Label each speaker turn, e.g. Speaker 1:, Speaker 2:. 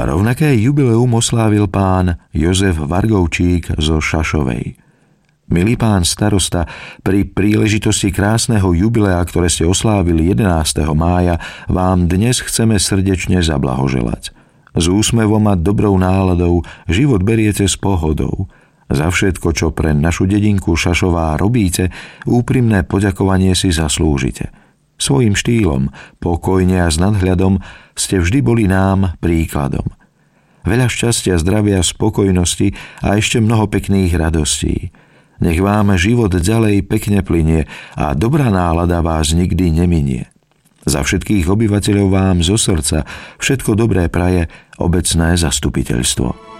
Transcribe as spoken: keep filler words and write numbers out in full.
Speaker 1: Rovnaké jubileum oslávil pán Jozef Vargovčík zo Šašovej. Milý pán starosta, pri príležitosti krásneho jubilea, ktoré ste oslávili jedenásteho mája, vám dnes chceme srdečne zablahoželať. S úsmevom a dobrou náladou život beriete s pohodou. Za všetko, čo pre našu dedinku Šašová robíte, úprimné poďakovanie si zaslúžite. Svojím štýlom, pokojne a s nadhľadom ste vždy boli nám príkladom. Veľa šťastia, zdravia, spokojnosti a ešte mnoho pekných radostí. Nech vám život ďalej pekne plynie a dobrá nálada vás nikdy neminie. Za všetkých obyvateľov vám zo srdca všetko dobré praje obecné zastupiteľstvo.